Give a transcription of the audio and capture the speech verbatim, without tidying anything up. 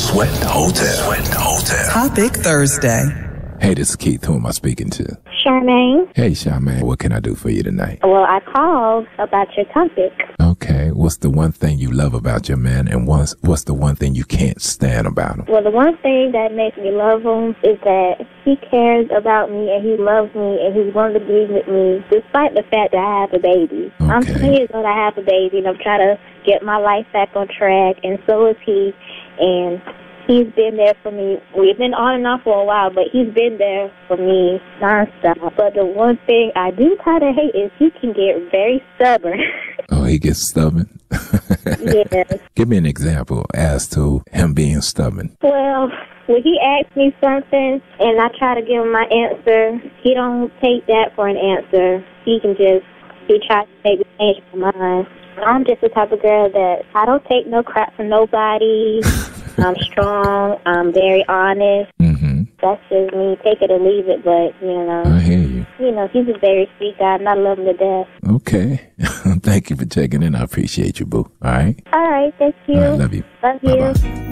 Sweat Hotel. Sweat Hotel. Topic Thursday. Hey, this is Keith. Who am I speaking to? Charmaine. Hey, Charmaine. What can I do for you tonight? Well, I called about your topic. Okay. What's the one thing you love about your man, and what's, what's the one thing you can't stand about him? Well, the one thing that makes me love him is that he cares about me and he loves me and he's willing to be with me despite the fact that I have a baby. Okay. I'm ten years old, I have a baby, and I'm trying to get my life back on track, and so is he. And he's been there for me. We've been on and off for a while, but he's been there for me nonstop. But the one thing I do kind of hate is he can get very stubborn. Oh, he gets stubborn? Yes. Give me an example as to him being stubborn. Well, when he asks me something and I try to give him my answer, he don't take that for an answer. He can just, he tries to make me change my mind. I'm just the type of girl that I don't take no crap from nobody. I'm strong. I'm very honest. Mm-hmm. That's just me. Take it or leave it, but, you know. I hear you. You know, he's a very sweet guy, and I love him to death. Okay. Thank you for checking in. I appreciate you, boo. All right? All right, thank you. All right, love you. Love you. Bye-bye.